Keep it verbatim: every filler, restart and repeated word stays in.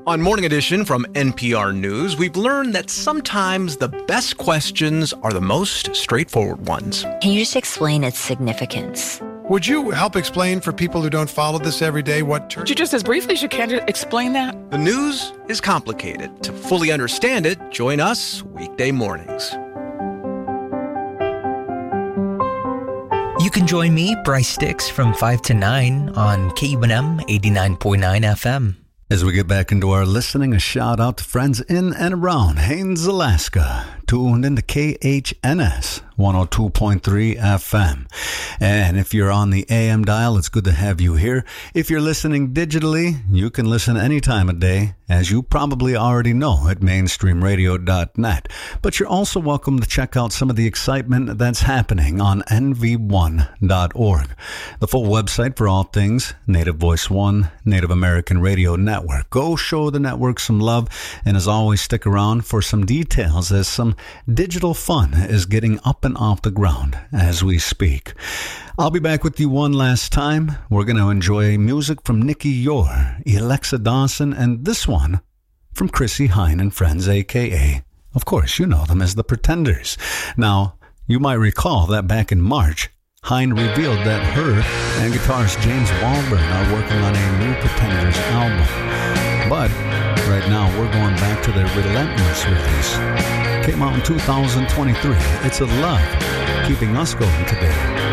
On Morning Edition from N P R News, we've learned that sometimes the best questions are the most straightforward ones. Can you just explain its significance? Would you help explain for people who don't follow this every day what turkey... Would you just as briefly as you can to explain that? The news is complicated. To fully understand it, join us weekday mornings. You can join me, Bryce Sticks, from five to nine on K U N M eighty-nine point nine F M. As we get back into our listening, a shout out to friends in and around Haines, Alaska, tuned into K H N S one oh two point three F M. And if you're on the A M dial, it's good to have you here. If you're listening digitally, you can listen any time of day, as you probably already know, at mainstream radio dot net. But you're also welcome to check out some of the excitement that's happening on N V one dot org, the full website for all things Native Voice One, Native American Radio Network. Go show the network some love, and as always, stick around for some details as some digital fun is getting up and off the ground as we speak. I'll be back with you one last time. We're going to enjoy music from Nikki Yore, Alexa Dawson, and this one from Chrissie Hynde and Friends, a k a, of course, you know them as the Pretenders. Now, you might recall that back in March, Hynde revealed that her and guitarist James Walburn are working on a new Pretenders album. But right now, we're going back to their Relentless release. Came out in two thousand twenty-three. It's a love keeping us going today.